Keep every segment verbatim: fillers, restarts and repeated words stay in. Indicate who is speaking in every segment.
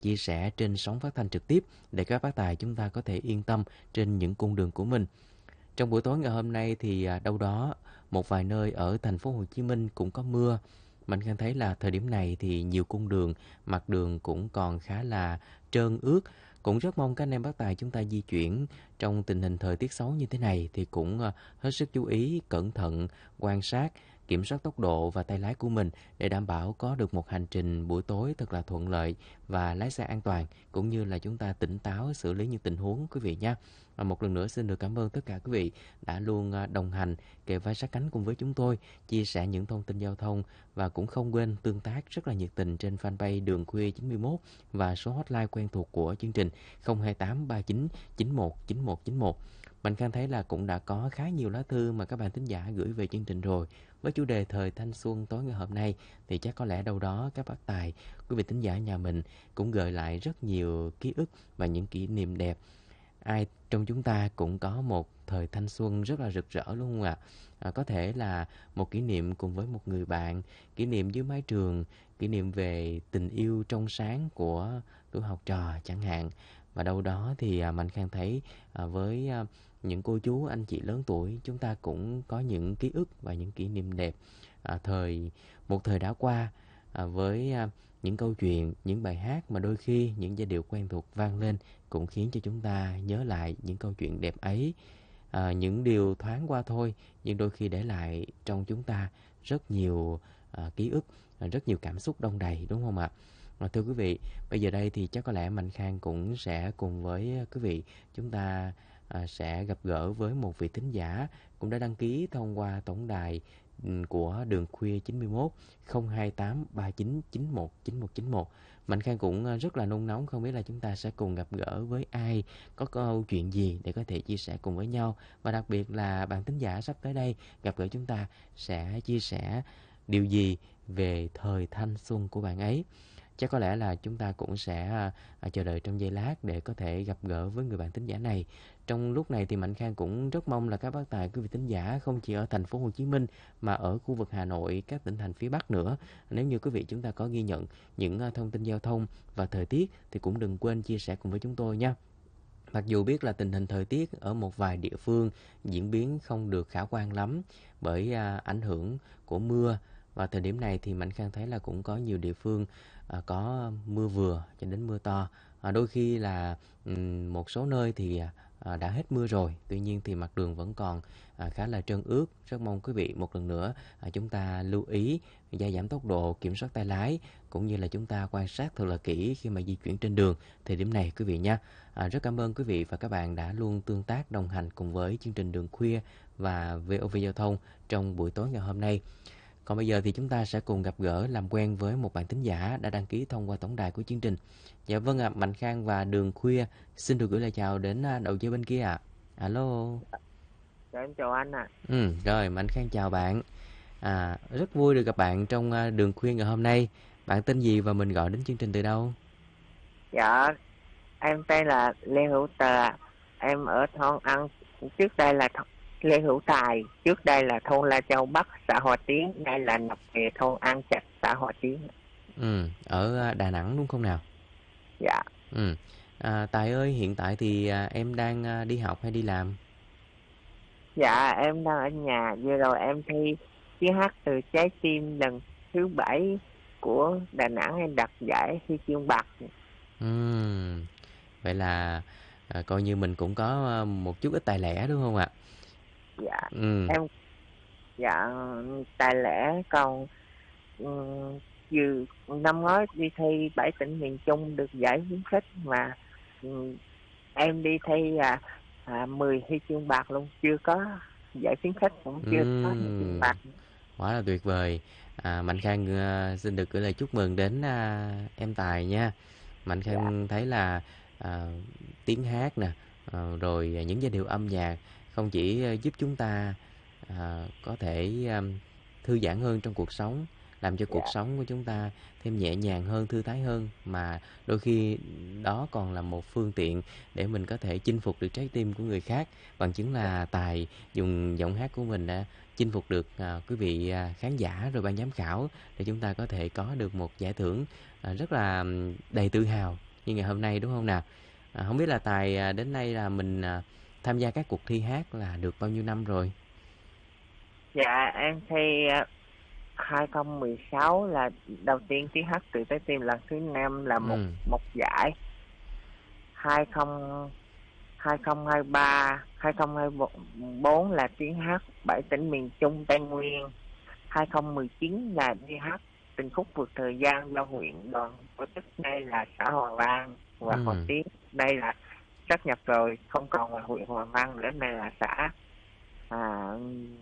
Speaker 1: chia sẻ trên sóng phát thanh trực tiếp để các bác tài chúng ta có thể yên tâm trên những cung đường của mình. Trong buổi tối ngày hôm nay thì à, đâu đó một vài nơi ở thành phố Hồ Chí Minh cũng có mưa. Mình cảm thấy là thời điểm này thì nhiều cung đường, mặt đường cũng còn khá là trơn ướt. Cũng rất mong các anh em bác tài chúng ta di chuyển trong tình hình thời tiết xấu như thế này thì cũng à, hết sức chú ý, cẩn thận, quan sát, kiểm soát tốc độ và tay lái của mình để đảm bảo có được một hành trình buổi tối thật là thuận lợi và lái xe an toàn, cũng như là chúng ta tỉnh táo xử lý những tình huống quý vị nha. Và một lần nữa xin được cảm ơn tất cả quý vị đã luôn à, đồng hành, kề vai sát cánh cùng với chúng tôi, chia sẻ những thông tin giao thông và cũng không quên tương tác rất là nhiệt tình trên fanpage Đường Khuya chín mươi mốt và số hotline quen thuộc của chương trình không hai tám ba chín chín một chín một chín một. Mình Khang thấy là cũng đã có khá nhiều lá thư mà các bạn thính giả gửi về chương trình rồi. Với chủ đề thời thanh xuân tối ngày hôm nay thì chắc có lẽ đâu đó các bác tài, quý vị thính giả nhà mình cũng gợi lại rất nhiều ký ức và những kỷ niệm đẹp. Ai trong chúng ta cũng có một thời thanh xuân rất là rực rỡ luôn không ạ? À, có thể là một kỷ niệm cùng với một người bạn, kỷ niệm dưới mái trường, kỷ niệm về tình yêu trong sáng của tuổi học trò chẳng hạn. Và đâu đó thì à, Mạnh Khang thấy à, với à, những cô chú anh chị lớn tuổi, chúng ta cũng có những ký ức và những kỷ niệm đẹp à, thời một thời đã qua, à, với à, những câu chuyện, những bài hát mà đôi khi những giai điệu quen thuộc vang lên cũng khiến cho chúng ta nhớ lại những câu chuyện đẹp ấy. À, những điều thoáng qua thôi nhưng đôi khi để lại trong chúng ta rất nhiều à, ký ức, à, rất nhiều cảm xúc đong đầy, đúng không ạ? À, thưa quý vị, bây giờ đây thì chắc có lẽ Mạnh Khang cũng sẽ cùng với quý vị chúng ta à, sẽ gặp gỡ với một vị thính giả cũng đã đăng ký thông qua tổng đài của Đường Khuya chín mươi mốt không hai tám ba chín chín một chín một chín một. Mạnh Khang cũng rất là nôn nóng không biết là chúng ta sẽ cùng gặp gỡ với ai, có câu chuyện gì để có thể chia sẻ cùng với nhau, và đặc biệt là bạn thính giả sắp tới đây gặp gỡ chúng ta sẽ chia sẻ điều gì về thời thanh xuân của bạn ấy. Chắc có lẽ là chúng ta cũng sẽ à, chờ đợi trong giây lát để có thể gặp gỡ với người bạn thính giả này. Trong lúc này thì Mạnh Khang cũng rất mong là các bác tài quý vị thính giả không chỉ ở thành phố Hồ Chí Minh mà ở khu vực Hà Nội, các tỉnh thành phía Bắc nữa. Nếu như quý vị chúng ta có ghi nhận những à, thông tin giao thông và thời tiết thì cũng đừng quên chia sẻ cùng với chúng tôi nha. Mặc dù biết là tình hình thời tiết ở một vài địa phương diễn biến không được khả quan lắm bởi à, ảnh hưởng của mưa, và thời điểm này thì Mạnh Khang thấy là cũng có nhiều địa phương à, có mưa vừa cho đến mưa to. À, đôi khi là um, một số nơi thì à, đã hết mưa rồi, tuy nhiên thì mặt đường vẫn còn à, khá là trơn ướt. Rất mong quý vị một lần nữa à, chúng ta lưu ý gia giảm tốc độ, kiểm soát tay lái, cũng như là chúng ta quan sát thật là kỹ khi mà di chuyển trên đường thời điểm này quý vị nha. À, rất cảm ơn quý vị và các bạn đã luôn tương tác đồng hành cùng với chương trình Đường Khuya và vê o vê Giao thông trong buổi tối ngày hôm nay. Còn bây giờ thì chúng ta sẽ cùng gặp gỡ làm quen với một bạn thính giả đã đăng ký thông qua tổng đài của chương trình. Dạ vâng ạ, à, Mạnh Khang và Đường Khuya xin được gửi lời chào đến đầu dây bên kia ạ. À. Alo.
Speaker 2: Dạ em chào anh ạ. À.
Speaker 1: Ừ, rồi Mạnh Khang chào bạn. À, rất vui được gặp bạn trong Đường Khuya ngày hôm nay. Bạn tên gì và mình gọi đến chương trình từ đâu?
Speaker 2: Dạ, em tên là Lê Hữu Tờ. Em ở thôn Ăn, trước đây là th- Lê Hữu Tài, trước đây là thôn La Châu Bắc, xã Hòa Tiến, đây là nằm về thôn An Trạch, xã Hòa Tiến.
Speaker 1: Ừ, ở Đà Nẵng đúng không nào?
Speaker 2: Dạ.
Speaker 1: Ừ. À, Tài ơi, hiện tại thì à, em đang đi học hay đi làm?
Speaker 2: Dạ, em đang ở nhà. Vừa rồi em thi tiếng hát Từ Trái Tim lần thứ bảy của Đà Nẵng, em đạt giải huy chương bạc.
Speaker 1: Ừ. Vậy là à, coi như mình cũng có một chút ít tài lẻ đúng không ạ?
Speaker 2: Dạ.
Speaker 1: Ừ.
Speaker 2: Em dạ tài lẻ, còn um, dự năm ngoái đi thi bảy tỉnh miền Trung được giải khuyến khích, mà um, em đi thi à, à, mười huy chương bạc luôn, chưa có giải khuyến khích, cũng chưa
Speaker 1: Uhm,
Speaker 2: có huy chương bạc.
Speaker 1: quá là tuyệt vời. à, Mạnh Khang uh, xin được gửi lời chúc mừng đến uh, em Tài nha. Mạnh Khang
Speaker 2: Dạ.
Speaker 1: thấy là uh, tiếng hát nè, uh, rồi những giai điệu âm nhạc không chỉ uh, giúp chúng ta uh, có thể um, thư giãn hơn trong cuộc sống, làm cho cuộc
Speaker 2: Dạ.
Speaker 1: sống của chúng ta thêm nhẹ nhàng hơn, thư thái hơn, mà đôi khi đó còn là một phương tiện để mình có thể chinh phục được trái tim của người khác. Bằng chứng là Tài dùng giọng hát của mình đã chinh phục được à, quý vị à, khán giả rồi ban giám khảo, để chúng ta có thể có được một giải thưởng à, rất là đầy tự hào như ngày hôm nay, đúng không nào? À, hông biết là Tài, à, đến nay là mình, à, tham gia các cuộc thi hát là được bao nhiêu năm rồi?
Speaker 2: Dạ em thi à, hai không một sáu là đầu tiên tiếng hát từ trái tim, lần thứ năm là một
Speaker 1: Ừm.
Speaker 2: một giải. hai không hai không hai ba, hai không hai bốn là tiếng hát bảy tỉnh miền Trung Tây Nguyên. hai không một chín là đi hát tình khúc vượt thời gian do huyện đoàn tổ chức, đây là xã Hòa Vang và Hòa
Speaker 1: Ừm.
Speaker 2: Tiến. Đây là sáp nhập rồi, không còn là huyện Hòa Vang nữa, này là xã. À,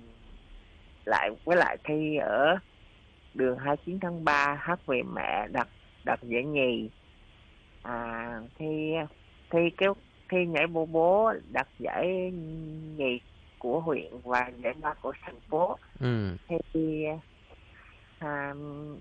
Speaker 2: lại với lại thi ở đường hai mươi chín tháng ba hát về mẹ, đặt đặt giải nhì. À, thi thi kéo thi nhảy bô bố đặt giải nhì của huyện và giải ba của thành phố.
Speaker 1: Ừm.
Speaker 2: Thi à,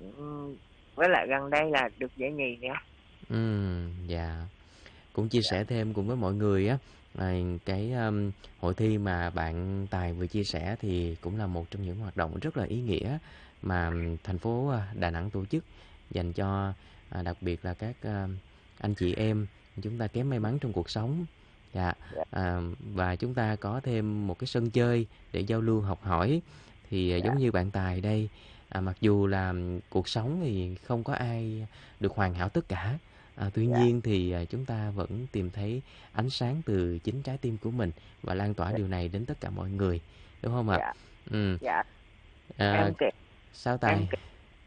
Speaker 2: với lại gần đây là được giải nhì nữa.
Speaker 1: Ừm, dạ. Cũng chia
Speaker 2: Dạ.
Speaker 1: sẻ thêm cùng với mọi người á, à, cái, ờm, hội thi mà bạn Tài vừa chia sẻ thì cũng là một trong những hoạt động rất là ý nghĩa mà thành phố, a, Đà Nẵng tổ chức dành cho, à, đặc biệt là các, a, anh chị em chúng ta kém may mắn trong cuộc sống. Dạ,
Speaker 2: Dạ.
Speaker 1: à, và chúng ta có thêm một cái sân chơi để giao lưu học hỏi. Thì, à,
Speaker 2: Dạ.
Speaker 1: giống như bạn Tài đây, à, mặc dù là cuộc sống thì không có ai được hoàn hảo tất cả, à, tuy
Speaker 2: Dạ.
Speaker 1: nhiên thì, à, chúng ta vẫn tìm thấy ánh sáng từ chính trái tim của mình và lan tỏa
Speaker 2: Dạ.
Speaker 1: điều này đến tất cả mọi người, đúng hông ạ?
Speaker 2: Dạ.
Speaker 1: Ừm.
Speaker 2: Dạ.
Speaker 1: À,
Speaker 2: Em kể
Speaker 1: sao
Speaker 2: em
Speaker 1: Tài?
Speaker 2: kể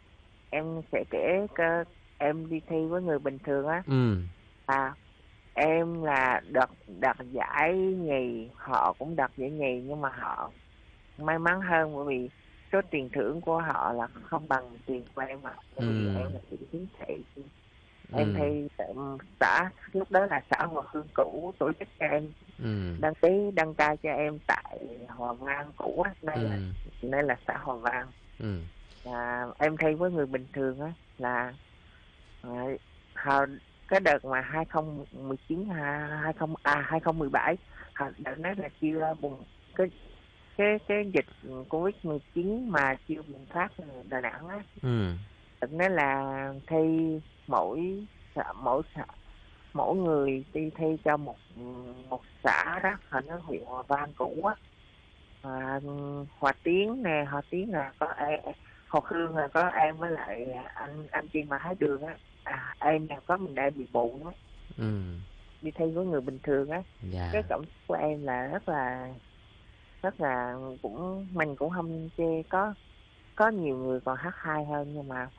Speaker 2: em sẽ kể cơ em đi thi với người bình thường á.
Speaker 1: Ừm.
Speaker 2: À, em là đoạt đoạt giải nhì, họ cũng đoạt giải nhì nhưng mà họ may mắn hơn bởi vì số tiền thưởng của họ là không bằng tiền của em ạ. Bởi vì em
Speaker 1: Ừm.
Speaker 2: là chị tiến sĩ. Em
Speaker 1: Ừm.
Speaker 2: thi um, xã, lúc đó là xã Hòa Khương cũ tổ chức cho em
Speaker 1: Ừm.
Speaker 2: đăng ký đăng cai cho em tại Hòa Vang cũ á, đây là
Speaker 1: Ừm.
Speaker 2: đây là xã Hòa Vang.
Speaker 1: Ừm.
Speaker 2: À, em thi với người bình thường á là à, hồi cái đợt mà hai không một chín ha, hai không à hai không một bảy, hồi đợt đó là chưa bùng cái cái cái dịch Covid mười chín mà chưa bùng phát ở Đà Nẵng á.
Speaker 1: Ừm.
Speaker 2: Thực nói là thi mỗi xã, mỗi xã, mỗi người đi thi cho một một xã đó, hình như huyện Hòa Vang cũ á. À, Hòa Tiến nè, Hòa Tiến là có em, Hòa Khương là có em với lại anh anh Chi mà Thái Đường á. À, em là có mình đây bị bụng á.
Speaker 1: Ừm.
Speaker 2: Đi thi với người bình thường á. Cái
Speaker 1: Dạ.
Speaker 2: cảm xúc của em là rất là rất là cũng mình cũng không chê, có có nhiều người còn hát hay hơn nhưng mà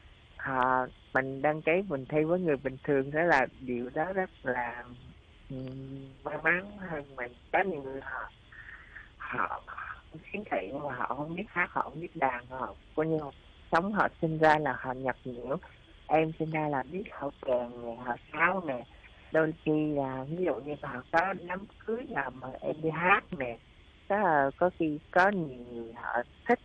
Speaker 2: họ mình đăng ký mình thi với người bình thường, thế là điều đó rất là um, may mắn hơn mình. Có nhiều người họ họ khiếm thị nhưng mà họ không biết hát, họ không biết đàn, họ coi như sống họ sinh ra là họ nhập nhễm. Em sinh ra là biết họ kèn nè, họ sáo nè, đôi khi là ví dụ như họ có đám cưới nào mà em đi hát nè, đó là có khi có nhiều người họ thích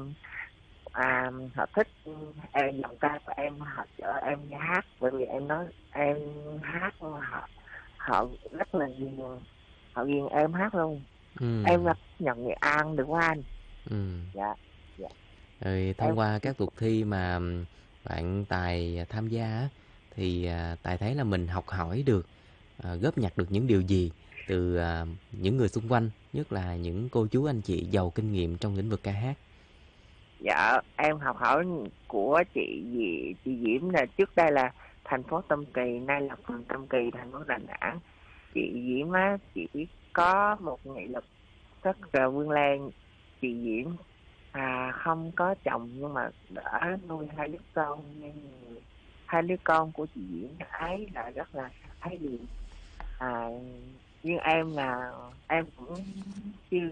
Speaker 2: à, họ thích em giọng ca của em, họ chở em đi hát bởi vì em nói em hát, họ họ rất là ghiền, họ ghiền em hát luôn. Em
Speaker 1: Ừm.
Speaker 2: là nhận Nghệ An được không anh?
Speaker 1: Ừm.
Speaker 2: Dạ. Dạ.
Speaker 1: Rồi
Speaker 2: Em
Speaker 1: thông qua các cuộc thi mà bạn Tài tham gia á, thì, à, Tài thấy là mình học hỏi được, à, góp nhặt được những điều gì từ, à, những người xung quanh, nhất là những cô chú anh chị giàu kinh nghiệm trong lĩnh vực ca hát?
Speaker 2: Dạ, em học hỏi của chị Di chị Diễm là trước đây là thành phố Tam Kỳ, nay là phường Tam Kỳ, thành phố Đà Nẵng. Chị Diễm á, chị có một nghị lực rất là vươn lên. Chị Diễm à, không có chồng nhưng mà đã nuôi hai đứa con, nên hai đứa con của chị Diễm ấy là rất là thấy điều. À, nhưng em là em cũng chưa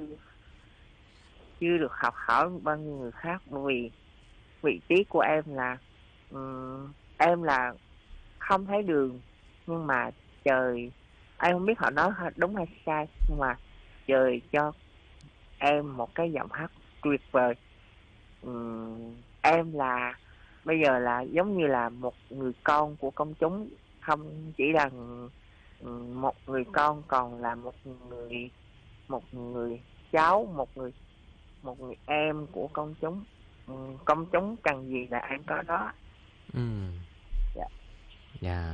Speaker 2: chưa được học hỏi bao nhiêu người khác bởi vì vị trí của em là um, em là không thấy đường nhưng mà trời, em không biết họ nói đúng hay sai nhưng mà trời cho em một cái giọng hát tuyệt vời. Uhm, em là bây giờ là giống như là một người con của công chúng, không chỉ là một người con còn là một người một người cháu, một người một người em của công chúng. Uhm, công chúng cần gì là em có đó.
Speaker 1: Ừm.
Speaker 2: Dạ.
Speaker 1: Dạ.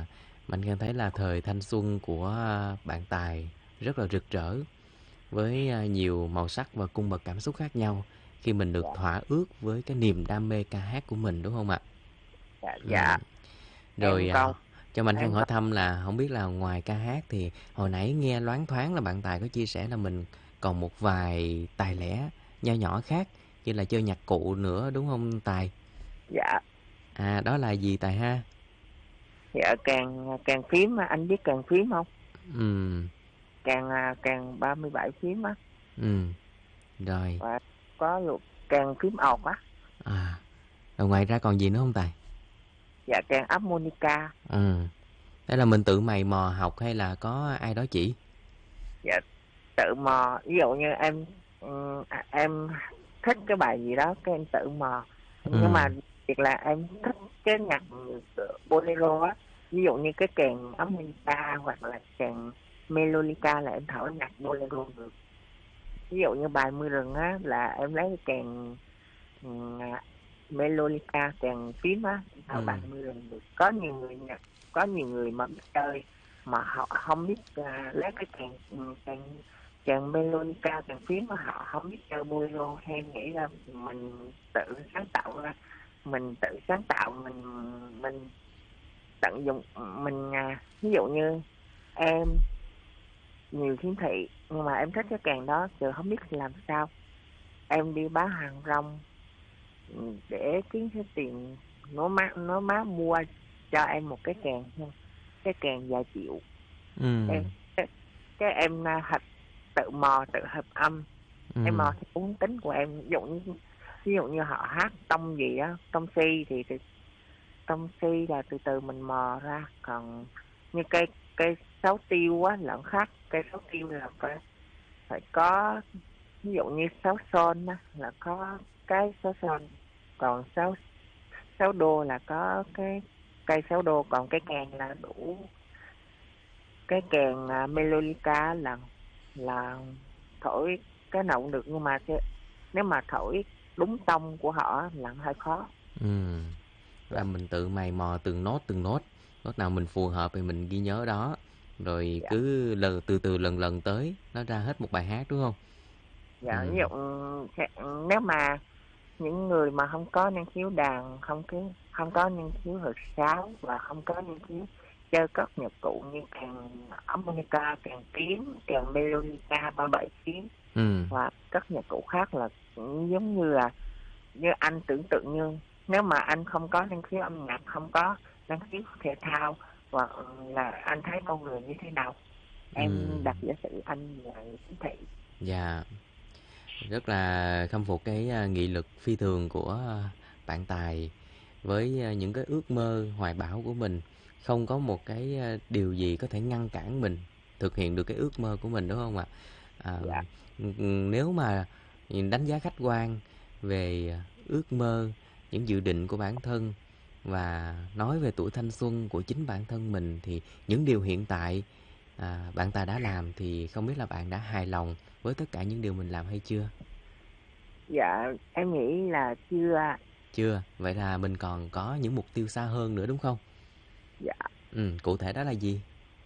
Speaker 1: Mạnh Khang thấy là thời thanh xuân của à, bạn Tài rất là rực rỡ với à, nhiều màu sắc và cung bậc cảm xúc khác nhau khi mình được
Speaker 2: Dạ,
Speaker 1: thỏa ước với cái niềm đam mê ca hát của mình đúng không ạ?
Speaker 2: dạ,
Speaker 1: Ừ.
Speaker 2: dạ.
Speaker 1: Rồi
Speaker 2: Em
Speaker 1: à,
Speaker 2: còn
Speaker 1: cho Mạnh Khang
Speaker 2: em
Speaker 1: hỏi
Speaker 2: còn
Speaker 1: thăm là không biết là ngoài ca hát thì hồi nãy nghe loáng thoáng là bạn Tài có chia sẻ là mình còn một vài tài lẻ nho nhỏ khác như là chơi nhạc cụ nữa đúng không Tài?
Speaker 2: dạ,
Speaker 1: À đó là gì Tài ha?
Speaker 2: dạ, càng càng phím á, anh biết càng phím không?
Speaker 1: Ừ,
Speaker 2: Càng à, càng ba mươi bảy phím á,
Speaker 1: ừ, rồi.
Speaker 2: và có luật càng phím ọt á.
Speaker 1: À, rồi ngoài ra còn gì nữa không Tài?
Speaker 2: Dạ, càng harmonica.
Speaker 1: Ừ, đây là mình tự mày mò học hay là có ai đó chỉ?
Speaker 2: Dạ, tự mò, ví dụ như em ừm, à, em thích cái bài gì đó cái em tự mò, nhưng
Speaker 1: Ừ,
Speaker 2: mà việc là em thích cái nhạc bolero á, ví dụ như cái kèn harmonica hoặc là kèn melodica là em thổi nhạc bolero được. Ví dụ như bài mưa rừng á là em lấy cái kèn ừm, à, melodica kèn phím á em thổi bài
Speaker 1: ừ,
Speaker 2: mưa rừng được. Có nhiều người nhạc có nhiều người mà biết chơi mà họ không biết à, lấy cái kèn ừm, kèn kèn melodica kèn phím mà họ không biết chơi bolero. Theo em nghĩ là mình tự sáng tạo ra, mình tự sáng tạo, mình mình tận dụng, mình à, ví dụ như em nhiều khiếm thị nhưng mà em thích cái kèn đó giờ không biết làm sao, em đi bán hàng rong để kiếm cái tiền, nó má nó má mua cho em một cái kèn nha, cái kèn vài triệu.
Speaker 1: ừ,
Speaker 2: Em cái, cái em à, hợp tự mò tự hợp âm, em
Speaker 1: ừ,
Speaker 2: mò theo uống tính của em. Ví dụ như ví dụ như họ hát tông gì á, tông si thì từ tông si là từ từ mình mò ra. Còn như cây cây sáo tiêu á là khác, cây sáo tiêu là phải phải có, ví dụ như sáo son á là có cái sáo son, còn sáo sáo đô là có cái cây sáo đô, còn cái kèn là đủ. Cái kèn à, melodica là là thổi cái nào cũng được, nhưng mà cái, nếu mà thổi đúng tông của họ là hơi khó.
Speaker 1: ừ.
Speaker 2: Dạ,
Speaker 1: Là mình tự mày mò từng nốt từng nốt, nốt nào mình phù hợp thì mình ghi nhớ đó, rồi
Speaker 2: dạ,
Speaker 1: cứ lần từ từ lần lần tới nó ra hết một bài hát đúng không?
Speaker 2: dạ.
Speaker 1: Ừ,
Speaker 2: Ví dụ nếu mà những người mà không có năng khiếu đàn, không có không có năng khiếu hợp sáo và không có năng khiếu chơi các nhạc cụ như kèn harmonica, kèn tiếng, kèn melodica ba bảy tiếng
Speaker 1: ừ,
Speaker 2: và các nhạc cụ khác, là cũng giống như là như anh tưởng tượng, như nếu mà anh không có năng khiếu âm nhạc, không có năng khiếu thể thao, hoặc là anh thấy con người như thế nào?
Speaker 1: ừ,
Speaker 2: Em đặt giả sử anh là người khiếm thị.
Speaker 1: dạ. Rất là khâm phục cái, a, nghị lực phi thường của, a, bạn Tài với, a, những cái ước mơ hoài bão của mình. Không có một cái, a, điều gì có thể ngăn cản mình thực hiện được cái ước mơ của mình, đúng không ạ? À,
Speaker 2: Dạ,
Speaker 1: ừm, nếu mà đánh giá khách quan về, à, ước mơ, những dự định của bản thân và nói về tuổi thanh xuân của chính bản thân mình thì những điều hiện tại, à, bạn Tài đã làm thì không biết là bạn đã hài lòng với tất cả những điều mình làm hay chưa?
Speaker 2: dạ, em nghĩ là chưa.
Speaker 1: Chưa, vậy là mình còn có những mục tiêu xa hơn nữa, đúng không?
Speaker 2: Dạ,
Speaker 1: Ừm, cụ thể đó là gì?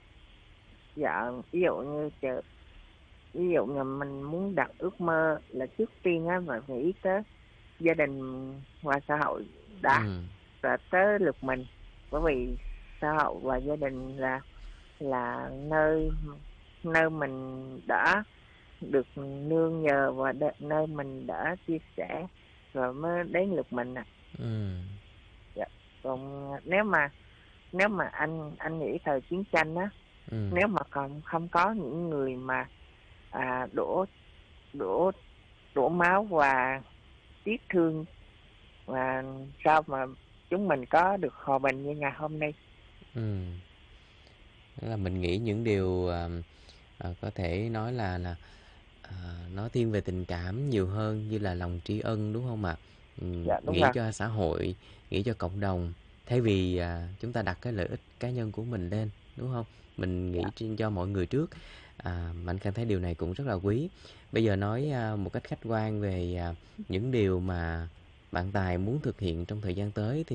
Speaker 2: dạ, ví dụ như chờ, ví dụ như mình muốn đặt ước mơ là trước tiên á mà phải nghĩ tới gia đình và xã hội đã,
Speaker 1: Ừm,
Speaker 2: và tới lượt mình. Bởi vì xã hội và gia đình là là nơi nơi mình đã được nương nhờ và đ- nơi mình đã chia sẻ, rồi mới đến lượt mình à.
Speaker 1: ừm,
Speaker 2: Dạ. Còn nếu mà nếu mà anh anh nghĩ thời chiến tranh á,
Speaker 1: ừm,
Speaker 2: nếu mà còn không có những người mà à, đổ đổ đổ máu và tiếc thương, và sao mà chúng mình có được hòa bình như ngày hôm nay.
Speaker 1: ừm. Tức là mình nghĩ những điều, à, à, có thể nói là là, à, nó thiên về tình cảm nhiều hơn như là lòng tri ân, đúng không ạ? Ừm,
Speaker 2: Dạ, đúng
Speaker 1: nghĩ
Speaker 2: rồi.
Speaker 1: cho xã hội, nghĩ cho cộng đồng, thay vì, à, chúng ta đặt cái lợi ích cá nhân của mình lên, đúng không? Mình
Speaker 2: Dạ,
Speaker 1: nghĩ trên cho mọi người trước. À, Mạnh Khang thấy điều này cũng rất là quý. Bây giờ nói, a, một cách khách quan về, à, những điều mà bạn Tài muốn thực hiện trong thời gian tới thì,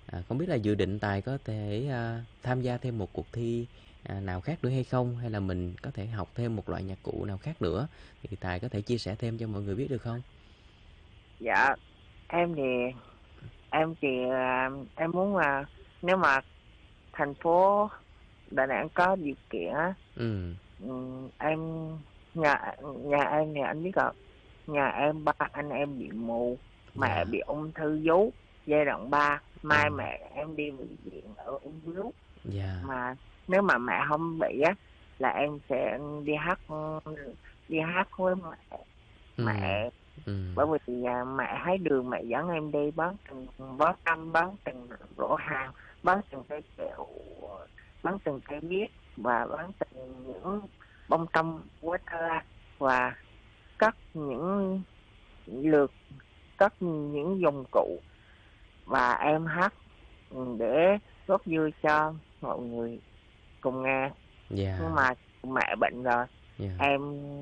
Speaker 1: À, không biết là dự định Tài có thể à, tham gia thêm một cuộc thi à, nào khác nữa hay không, hay là mình có thể học thêm một loại nhạc cụ nào khác nữa, thì Tài có thể chia sẻ thêm cho mọi người biết được không?
Speaker 2: Dạ, em thì em thì à, em muốn là nếu mà thành phố Đà Nẵng có điều kiện á,
Speaker 1: Ừ.
Speaker 2: ừm, em nhà nhà em thì anh biết rồi, nhà em ba anh em bị mù, mẹ
Speaker 1: Dạ.
Speaker 2: bị ung thư vú giai đoạn ba,
Speaker 1: Ồ.
Speaker 2: mai mẹ em đi bệnh viện ở ung bướu.
Speaker 1: Dạ.
Speaker 2: Mà nếu mà mẹ không bị á là em sẽ đi hát đi hát với mẹ
Speaker 1: Ừ.
Speaker 2: mẹ
Speaker 1: Ừ.
Speaker 2: bởi vì à, mẹ thấy đường mẹ dẫn em đi bán từng bó căm, bán từng rổ hàng, bán từng cây kẹo, bán từng cây viết và bán từng những bông tông water và cất những lượt cất những dụng cụ và em hát để góp vui cho mọi người cùng nghe. Nhưng
Speaker 1: Dạ.
Speaker 2: mà mẹ bệnh rồi,
Speaker 1: Dạ.
Speaker 2: em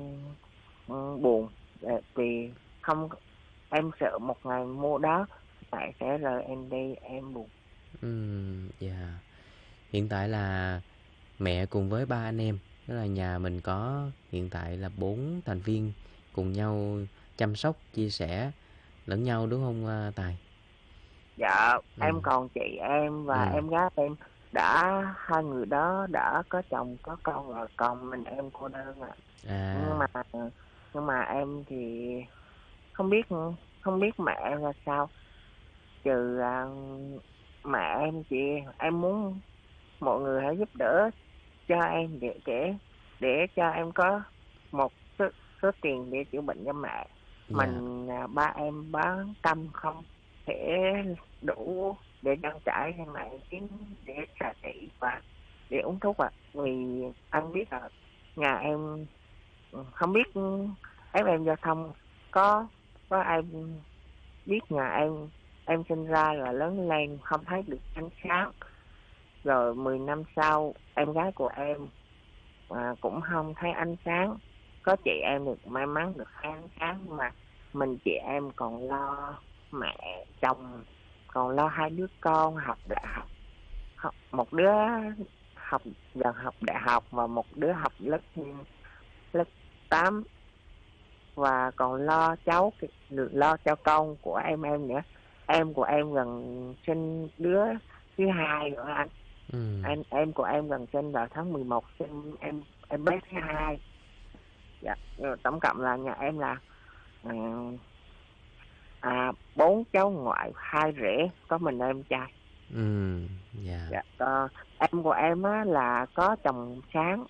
Speaker 2: ừ, buồn ờ, vì không, em sợ một ngày mua đó mẹ sẽ rời em đi, em buồn.
Speaker 1: Ừ. Dạ. Hiện tại là mẹ cùng với ba anh em, tức là nhà mình có hiện tại là bốn thành viên cùng nhau chăm sóc, chia sẻ lẫn nhau đúng không à, Tài?
Speaker 2: Dạ
Speaker 1: Ừ.
Speaker 2: em còn chị em và
Speaker 1: Ừ.
Speaker 2: em gái em, đã hai người đó đã có chồng có con rồi, còn mình em cô đơn à.
Speaker 1: À.
Speaker 2: nhưng mà nhưng mà em thì không biết không biết mẹ em là sao, trừ à, mẹ em chị em muốn mọi người hãy giúp đỡ cho em để để để cho em có một số, số tiền để chữa bệnh cho mẹ
Speaker 1: Dạ.
Speaker 2: mình. À, ba em bán tâm không thể đủ để trang trải cho mẹ kiếm để xài trị và để uống thuốc à, vì anh biết là nhà em không biết ép em giao thông, có có ai biết nhà em em sinh ra là lớn lên không thấy được ánh sáng, rồi mười năm sau em gái của em à, cũng không thấy ánh sáng, có chị em được may mắn được thấy ánh sáng mà mình chị em còn lo mẹ chồng, còn lo hai đứa con học đại học, học một đứa học gần học đại học và một đứa học lớp lớp tám, và còn lo cháu được lo cho con của em em nữa. Em của em gần sinh đứa thứ hai rồi anh.
Speaker 1: Ừ.
Speaker 2: Em em của em gần sinh vào tháng mười một, sinh em em bé thứ hai. Dạ, rồi tổng cộng là nhà em là à, à, bốn cháu ngoại, hai rể, có mình em trai.
Speaker 1: Ừ. Dạ.
Speaker 2: Dạ, có, em của em á là có chồng sáng.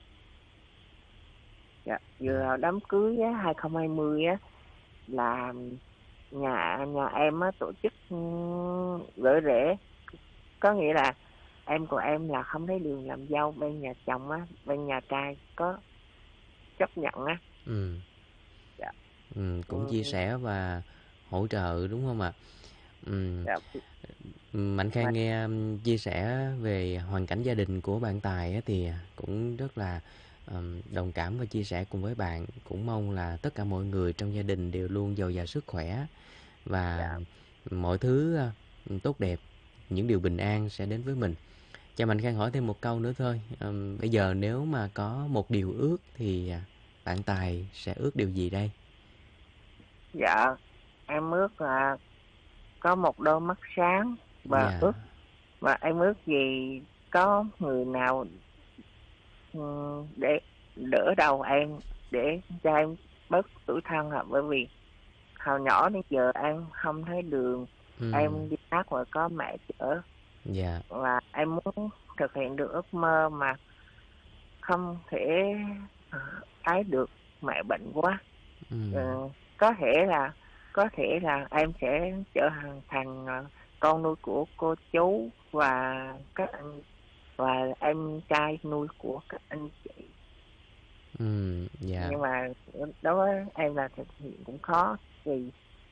Speaker 2: Dạ, vừa đám cưới á, hai không hai không á là nhà nhà em á tổ chức um, gửi rễ, có nghĩa là em của em là không thấy đường làm dâu, bên nhà chồng á, bên nhà trai có chấp nhận á.
Speaker 1: Ừ.
Speaker 2: Dạ.
Speaker 1: Ừ. Cũng
Speaker 2: Ừ,
Speaker 1: chia sẻ và hỗ trợ đúng không ạ? Ừ.
Speaker 2: dạ.
Speaker 1: Mạnh
Speaker 2: Mà
Speaker 1: Khang nghe um, chia sẻ về hoàn cảnh gia đình của bạn Tài á, thì cũng rất là um, đồng cảm và chia sẻ cùng với bạn. Cũng mong là tất cả mọi người trong gia đình đều luôn dồi dào sức khỏe và
Speaker 2: dạ.
Speaker 1: mọi thứ uh, tốt đẹp, những điều bình an sẽ đến với mình. Cho Mạnh Khang hỏi thêm một câu nữa thôi. Um, bây giờ nếu mà có một điều ước thì uh, bạn Tài sẽ ước điều gì đây?
Speaker 2: Dạ, em ước là có một đôi mắt sáng, và
Speaker 1: Dạ.
Speaker 2: ước và em ước gì có người nào ừ, để đỡ đầu em, để cho em bớt tủi thân ạ, bởi vì hồi nhỏ đến giờ em không thấy đường,
Speaker 1: Ừm.
Speaker 2: em đi hát và có mẹ chở,
Speaker 1: Dạ.
Speaker 2: và em muốn thực hiện được ước mơ mà không thể ờ, thấy được mẹ bệnh quá.
Speaker 1: Ừm.
Speaker 2: Ờ, có thể là có thể là em sẽ trở thành thành ờ, con nuôi của cô chú và các anh, và em trai nuôi của các anh chị.
Speaker 1: Ừm. Dạ.
Speaker 2: Nhưng mà đối với em là thực hiện cũng khó, vì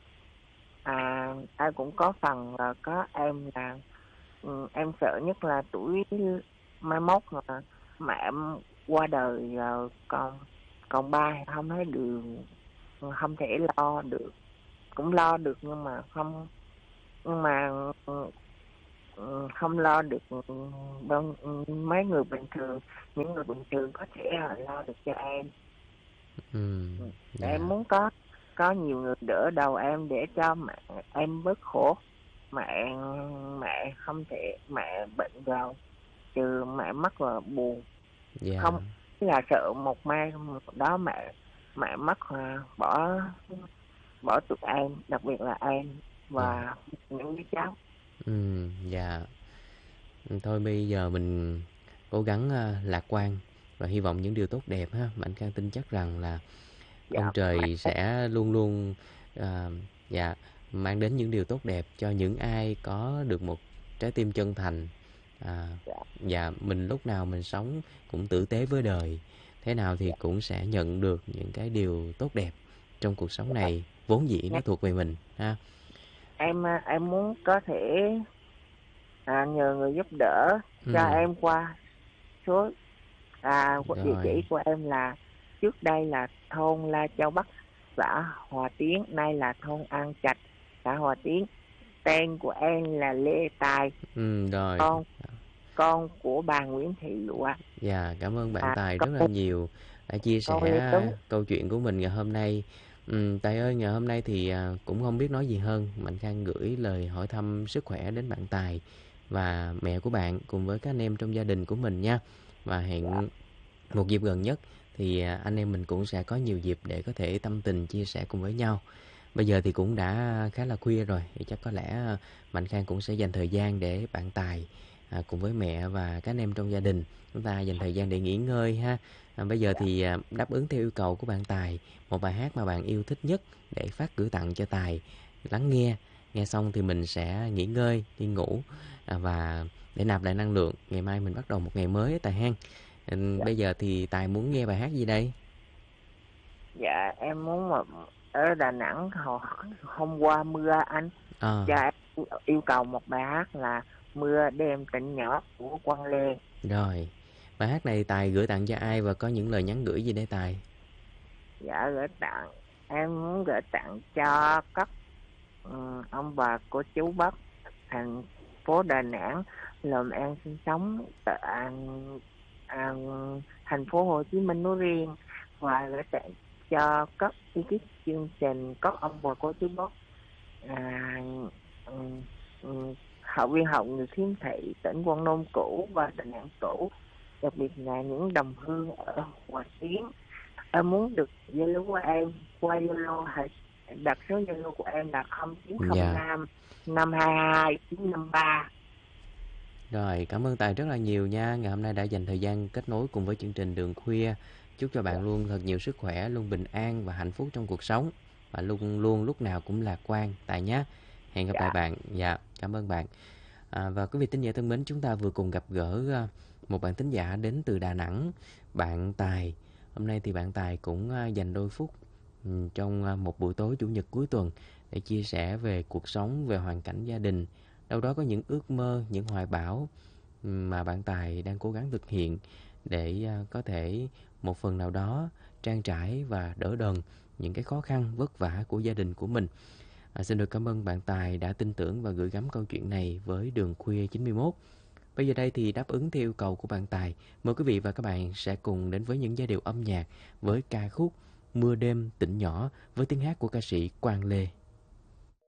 Speaker 2: à em cũng có phần là có em là ừ, em sợ nhất là tuổi mai mốt mà mẹ em qua đời rồi, còn còn ba thì không thấy đường, không thể lo được, cũng lo được nhưng mà không, nhưng mà ừ, ừ, không lo được đâu, mấy người bình thường, những người bình thường có thể là lo được cho em.
Speaker 1: Ừm,
Speaker 2: Ừ, em
Speaker 1: dạ,
Speaker 2: muốn có có nhiều người đỡ đầu em để cho mẹ em bớt khổ. Mẹ mẹ không thể, mẹ bệnh rồi, trừ mẹ mất là buồn,
Speaker 1: dạ,
Speaker 2: không là sợ một mai đó mẹ mẹ mất là bỏ bỏ tụi em, đặc biệt là em
Speaker 1: dạ,
Speaker 2: và những đứa cháu.
Speaker 1: ừm, dạ. Thôi bây giờ mình cố gắng, a, lạc quan và hy vọng những điều tốt đẹp ha. Mạnh Khang tin chắc rằng là ông
Speaker 2: Dạ mẹ.
Speaker 1: trời sẽ luôn luôn, à, dạ, mang đến những điều tốt đẹp cho những ai có được một trái tim chân thành. À,
Speaker 2: Dạ,
Speaker 1: dạ, mình lúc nào mình sống cũng tử tế với đời, thế nào thì
Speaker 2: dạ,
Speaker 1: cũng sẽ nhận được những cái điều tốt đẹp trong cuộc sống
Speaker 2: dạ.
Speaker 1: này, vốn dĩ nó
Speaker 2: Em
Speaker 1: thuộc về mình ha.
Speaker 2: em em muốn có thể à, nhờ người giúp đỡ cho
Speaker 1: Ừm,
Speaker 2: em qua số à, địa
Speaker 1: rồi,
Speaker 2: chỉ của em là trước đây là thôn La Châu Bắc, xã Hòa Tiến, nay là thôn An Trạch, xã Hòa Tiến. Tên của em là Lê Tài,
Speaker 1: ừm, rồi.
Speaker 2: con con của bà Nguyễn Thị Lụa.
Speaker 1: Dạ, cảm ơn bạn
Speaker 2: À,
Speaker 1: Tài rất là
Speaker 2: con
Speaker 1: nhiều đã chia
Speaker 2: con Lê
Speaker 1: sẻ
Speaker 2: Tuấn.
Speaker 1: câu chuyện của mình ngày hôm nay. Ừm, Tài ơi, ngày hôm nay thì à, cũng không biết nói gì hơn. Mạnh Khang gửi lời hỏi thăm sức khỏe đến bạn Tài và mẹ của bạn cùng với các anh em trong gia đình của mình nha. Và
Speaker 2: Dạ,
Speaker 1: hẹn một dịp gần nhất thì à, anh em mình cũng sẽ có nhiều dịp để có thể tâm tình chia sẻ cùng với nhau. Bây giờ thì cũng đã khá là khuya rồi, thì chắc có lẽ à, Mạnh Khang cũng sẽ dành thời gian để bạn Tài à, cùng với mẹ và các anh em trong gia đình chúng ta dành thời gian để nghỉ ngơi ha. À, bây giờ
Speaker 2: dạ,
Speaker 1: thì à, đáp ứng theo yêu cầu của bạn Tài một bài hát mà bạn yêu thích nhất để phát gửi tặng cho Tài lắng nghe. Nghe xong thì mình sẽ nghỉ ngơi, đi ngủ à, và để nạp lại năng lượng. Ngày mai mình bắt đầu một ngày mới Tài hen. Ừ,
Speaker 2: dạ,
Speaker 1: bây giờ thì Tài muốn nghe bài hát gì đây?
Speaker 2: dạ. Em muốn mà ở Đà Nẵng hồi hôm qua mưa anh,
Speaker 1: À,
Speaker 2: cho em yêu cầu một bài hát là Mưa Đêm Tỉnh Nhỏ của Quang Lê.
Speaker 1: rồi. Bài hát này Tài gửi tặng cho ai và có những lời nhắn gửi gì đây Tài?
Speaker 2: Dạ gửi tặng, em muốn gửi tặng cho các ừ, ông bà cô chú bác thành phố Đà Nẵng, lồm em sinh sống tại à, thành phố Hồ Chí Minh nói riêng, và gửi tặng cho các ekip chương trình, các ông bà cô chú bác à, ừ, ừ, học viên học người khiếm thị tỉnh Quảng Đông cũ và Đà Nẵng cũ, đặc biệt là những đồng hương ở Hòa Tiến. Em muốn được Zalo của em qua Zalo, hãy đặt số Zalo của em là không chín không
Speaker 1: Dạ.
Speaker 2: năm năm hai hai chín năm ba.
Speaker 1: Rồi, cảm ơn Tài rất là nhiều nha. Ngày hôm nay đã dành thời gian kết nối cùng với chương trình Đường Khuya. Chúc cho
Speaker 2: Dạ,
Speaker 1: bạn luôn thật nhiều sức khỏe, luôn bình an và hạnh phúc trong cuộc sống. Và luôn luôn lúc nào cũng lạc quan Tài nhé. Hẹn gặp lại
Speaker 2: dạ,
Speaker 1: bạn. Dạ, cảm ơn bạn. À, và quý vị thính giả thân mến, chúng ta vừa cùng gặp gỡ à, một bạn thính giả đến từ Đà Nẵng, bạn Tài. Hôm nay thì bạn Tài cũng à, dành đôi phút ừ, trong à, một buổi tối chủ nhật cuối tuần để chia sẻ về cuộc sống, về hoàn cảnh gia đình. Đâu đó có những ước mơ, những hoài bão mà bạn Tài đang cố gắng thực hiện để à, có thể một phần nào đó trang trải và đỡ đần những cái khó khăn vất vả của gia đình của mình. À, xin được cảm ơn bạn Tài đã tin tưởng và gửi gắm câu chuyện này với Đường Khuya chín mươi mốt. Bây giờ đây thì đáp ứng theo yêu cầu của bạn Tài, mời quý vị và các bạn sẽ cùng đến với những giai điệu âm nhạc với ca khúc Mưa Đêm Tỉnh Nhỏ với tiếng hát của ca sĩ Quang Lê.